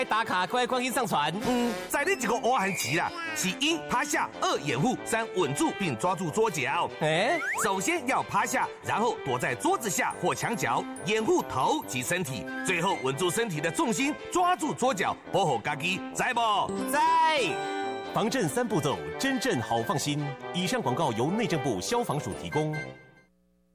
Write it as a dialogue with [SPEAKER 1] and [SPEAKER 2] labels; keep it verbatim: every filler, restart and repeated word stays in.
[SPEAKER 1] 打卡快快去上传。
[SPEAKER 2] 嗯，在你这个挖痕期啦，是一趴下，二掩护，三稳住并抓住桌角。
[SPEAKER 1] 哎，
[SPEAKER 2] 首先要趴下，然后躲在桌子下或墙角，掩护头及身体，最后稳住身体的重心，抓住桌角，保护家己，知不？
[SPEAKER 1] 在。
[SPEAKER 3] 防震三步骤，真正好放心。以上广告由内政部消防署提供。